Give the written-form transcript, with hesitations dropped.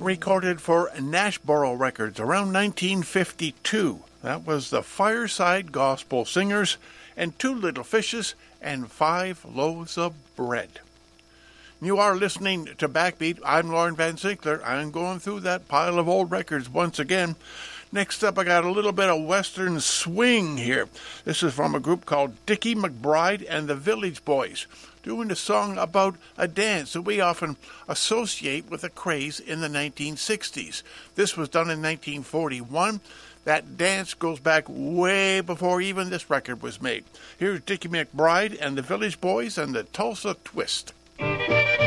recorded for Nashboro Records around 1952. That was the Fireside Gospel Singers and Two Little Fishes and 5 Loaves of Bread. You are listening to Backbeat. I'm Lauren Van Sinkler. I'm going through that pile of old records once again. Next up, I got a little bit of Western swing here. This is from a group called Dickie McBride and the Village Boys, doing a song about a dance that we often associate with a craze in the 1960s. This was done in 1941. That dance goes back way before even this record was made. Here's Dickie McBride and the Village Boys and the Tulsa Twist.